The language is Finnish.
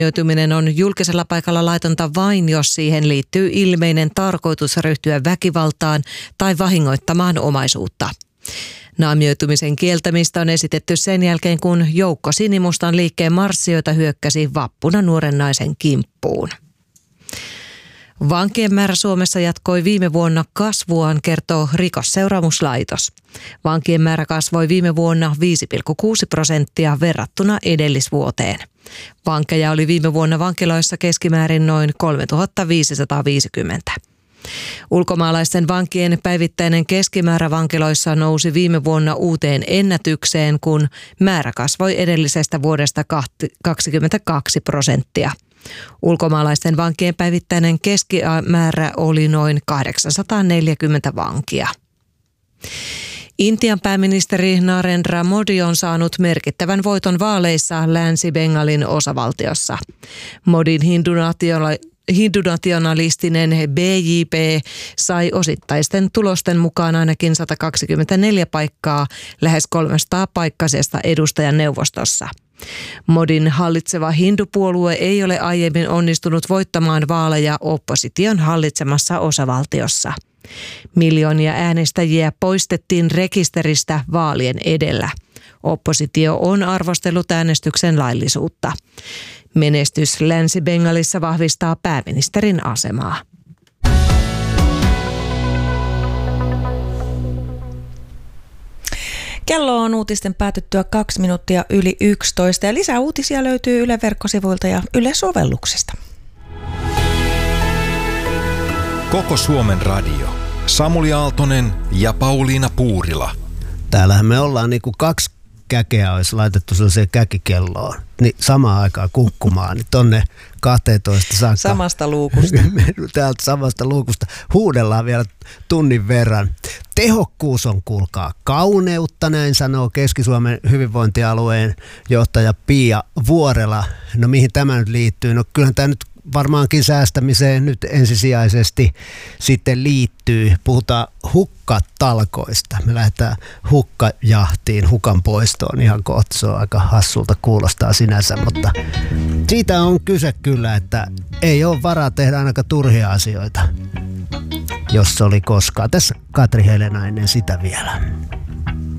Naamioituminen on julkisella paikalla laitonta vain, jos siihen liittyy ilmeinen tarkoitus ryhtyä väkivaltaan tai vahingoittamaan omaisuutta. Naamioitumisen kieltämistä on esitetty sen jälkeen, kun joukko Sinimustan liikkeen marssijoita hyökkäsi vappuna nuoren naisen kimppuun. Vankien määrä Suomessa jatkoi viime vuonna kasvuaan, kertoo Rikosseuraamuslaitos. Vankien määrä kasvoi viime vuonna 5,6% verrattuna edellisvuoteen. Vankeja oli viime vuonna vankiloissa keskimäärin noin 3550. Ulkomaalaisten vankien päivittäinen keskimäärä vankiloissa nousi viime vuonna uuteen ennätykseen, kun määrä kasvoi edellisestä vuodesta 22%. Ulkomaalaisten vankien päivittäinen keskimäärä oli noin 840 vankia. Intian pääministeri Narendra Modi on saanut merkittävän voiton vaaleissa Länsi-Bengalin osavaltiossa. Modin hindunationalistinen BJP sai osittaisten tulosten mukaan ainakin 124 paikkaa lähes 300 paikkaisesta edustajaneuvostossa. Modin hallitseva hindupuolue ei ole aiemmin onnistunut voittamaan vaaleja opposition hallitsemassa osavaltiossa. Miljoonia äänestäjiä poistettiin rekisteristä vaalien edellä. Oppositio on arvostellut äänestyksen laillisuutta. Menestys Länsi-Bengalissa vahvistaa pääministerin asemaa. Kello on uutisten päätyttyä 2 minuuttia yli 11 ja lisää uutisia löytyy Yle verkkosivuilta ja Yle sovelluksesta. Koko Suomen radio. Samuli Aaltonen ja Pauliina Puurila. Täällähän me ollaan niin kuin 2 käkeä olisi laitettu sellaiseen käkikelloon, niin samaan aikaan kukkumaan, niin tonne 12 saakka. Samasta luukusta. Täältä samasta luukusta huudellaan vielä tunnin verran. Tehokkuus on, kuulkaa, kauneutta, näin sanoo Keski-Suomen hyvinvointialueen johtaja Pia Vuorela. No mihin tämä nyt liittyy? No kyllähän tämä nyt varmaankin säästämiseen nyt ensisijaisesti sitten liittyy. Puhutaan hukkatalkoista. Me lähdetään hukkajahtiin, hukan poistoon ihan kohta. Se on aika hassulta kuulostaa sinänsä, mutta siitä on kyse kyllä, että ei ole varaa tehdä ainakaan turhia asioita, jos se oli koskaan. Tässä Katri Helena ennen sitä vielä.